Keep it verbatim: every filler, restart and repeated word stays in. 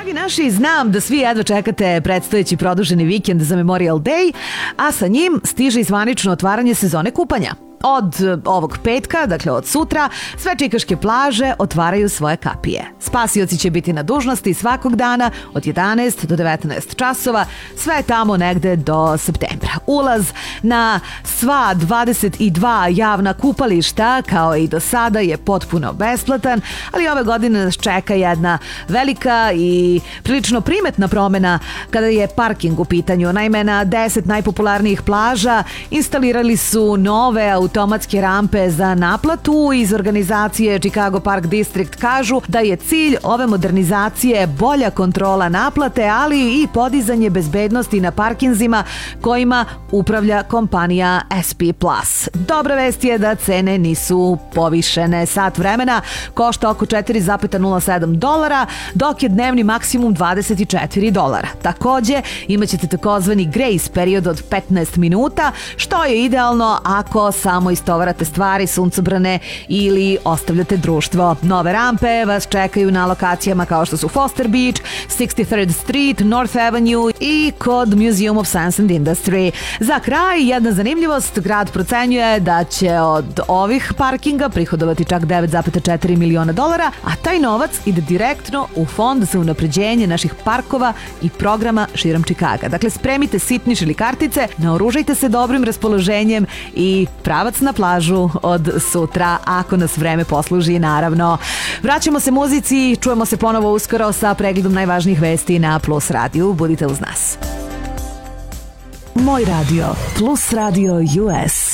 Dragi naši, znam da svi jedva čekate predstojeći produženi vikend za Memorial Day, a sa njim stiže i zvanično otvaranje sezone kupanja. Od ovog petka, dakle od sutra, sve čikaške plaže otvaraju svoje kapije. Spasioci će biti na dužnosti svakog dana od jedanaest do devetnaest časova, sve tamo negde do septembra. Ulaz na sva dvadeset dva javna kupališta, kao i do sada, je potpuno besplatan, ali ove godine nas čeka jedna velika i prilično primetna promena kada je parking u pitanju. Naime, na deset najpopularnijih plaža instalirali su nove automatske rampe za naplatu. Iz organizacije Chicago Park District kažu da je cilj ove modernizacije bolja kontrola naplate, ali i podizanje bezbednosti na parkinzima kojima upravlja kompanija S P Plus. Dobra vest je da cene nisu povišene. Sat vremena košta oko četiri zarez nula sedam dolara, dok je dnevni maksimum dvadeset četiri dolara. Takođe, imaćete takozvani grace period od petnaest minuta, što je idealno ako samo istovarate stvari, suncobrane ili ostavljate društvo. Nove rampe vas čekaju na lokacijama kao što su Foster Beach, šezdeset treća Street, North Avenue i kod Museum of Science and Industry. Za kraj, jedna zanimljivost, grad procenjuje da će od ovih parkinga prihodovati čak devet zarez četiri miliona dolara, a taj novac ide direktno u fond za unapređenje naših parkova i programa širom Čikaga. Dakle, spremite sitniš ili kartice, naoružajte se dobrim raspoloženjem i pravac na plažu od sutra, ako nas vreme posluži, naravno. Vraćamo se muzici, čujemo se ponovo uskoro sa pregledom najvažnijih vesti na Plus radiju. Budite uz nas. Moj radio, Plus radio U S.